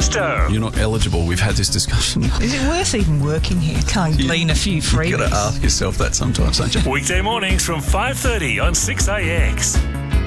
Tiesto. You're not eligible. We've had this discussion. Is it worth even working here? Can't glean a few freebies. You've got to ask yourself that sometimes, don't you? Weekday mornings from 5:30 on 6AX.